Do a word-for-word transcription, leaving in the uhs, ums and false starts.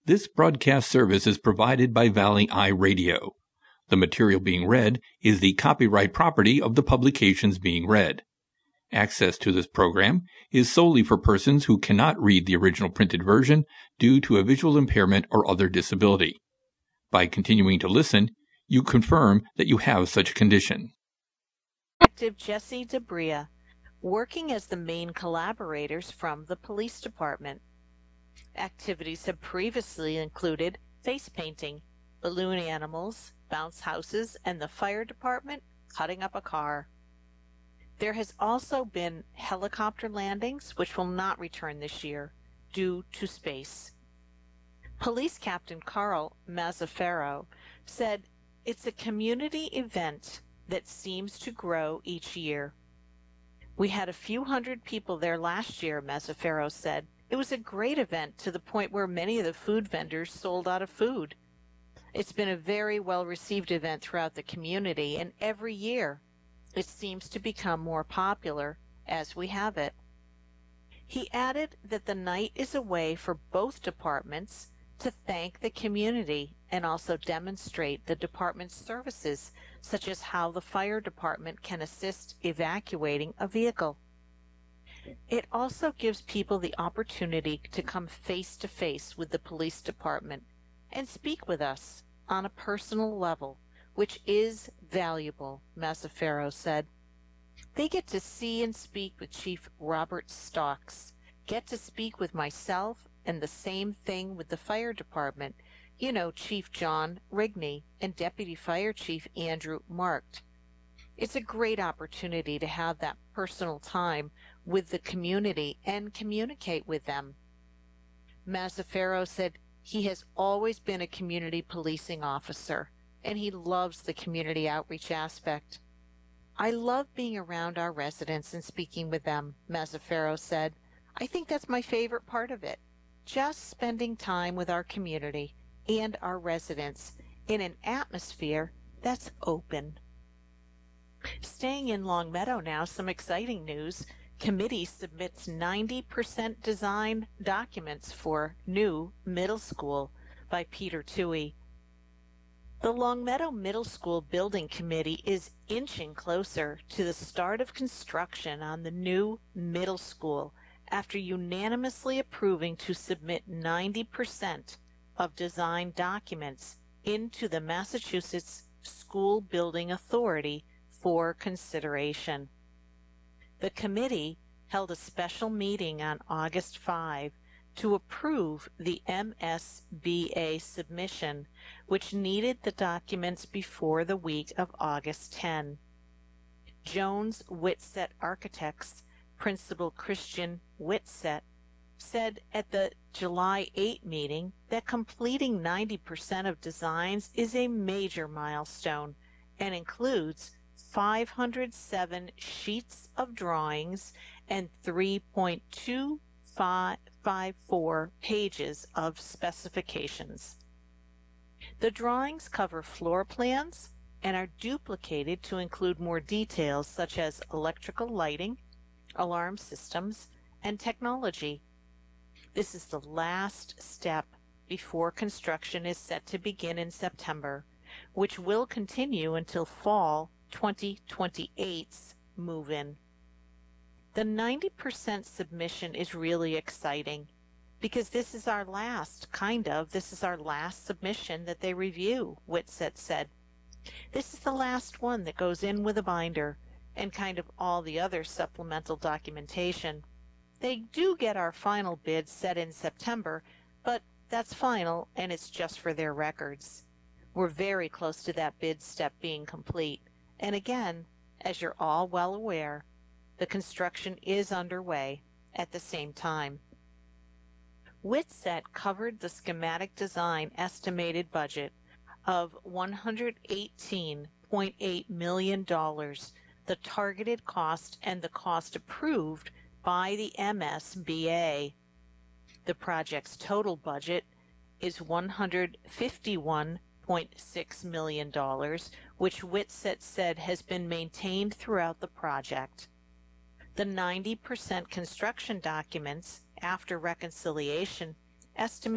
This broadcast service is provided by Valley Eye Radio. The material being read is the copyright property of the publications being read. Access to this program is solely for persons who cannot read the original printed version due to a visual impairment or other disability. By continuing to listen, you confirm that you have such a condition. Detective Jesse Debria, working as the main collaborators from the police department. Activities have previously included face painting, balloon animals, bounce houses, and the fire department cutting up a car. There has also been helicopter landings, which will not return this year due to space. Police Captain Carl Mazzaferro said, "It's a community event that seems to grow each year. We had a few hundred people there last year," Mazzaferro said. "It was a great event to the point where many of the food vendors sold out of food. It's been a very well-received event throughout the community, and every year it seems to become more popular as we have it." He added that the night is a way for both departments to thank the community and also demonstrate the department's services, such as how the fire department can assist evacuating a vehicle. It also gives people the opportunity to come face to face with the police department and speak with us on a personal level, which is valuable, Mazzaferro said. They get to see and speak with Chief Robert Stocks, get to speak with myself, and the same thing with the fire department, you know, Chief John Rigney and Deputy Fire Chief Andrew Marked. It's a great opportunity to have that personal time with the community and communicate with them. Mazzaferro said he has always been a community policing officer, and he loves the community outreach aspect. "I love being around our residents and speaking with them," Mazzaferro said. "I think that's my favorite part of it, just spending time with our community and our residents in an atmosphere that's open." Staying in Longmeadow now, some exciting news. Committee submits ninety percent design documents for new middle school by Peter Toohey. The Longmeadow Middle School Building Committee is inching closer to the start of construction on the new middle school after unanimously approving to submit ninety percent of design documents into the Massachusetts School Building Authority for consideration. The committee held a special meeting on August fifth to approve the M S B A submission, which needed the documents before the week of August tenth. Jones Whitsett Architects Principal Christian Whitsett said at the July eighth meeting that completing ninety percent of designs is a major milestone and includes five hundred seven sheets of drawings and three point two five four pages of specifications. The drawings cover floor plans and are duplicated to include more details such as electrical lighting, alarm systems, and technology. This is the last step before construction is set to begin in September, which will continue until fall twenty twenty-eight's move-in. The ninety percent submission is really exciting because this is our last, kind of, this is our last submission that they review, Whitsett said. This is the last one that goes in with a binder and kind of all the other supplemental documentation. They do get our final bid set in September, but that's final and it's just for their records. We're very close to that bid step being complete. And again, as you're all well aware, the construction is underway at the same time. Whitsett covered the schematic design estimated budget of one hundred eighteen point eight million dollars, the targeted cost and the cost approved by the M S B A. The project's total budget is one hundred fifty-one point six million dollars, which Whitsett said has been maintained throughout the project. The ninety percent construction documents, after reconciliation, estimate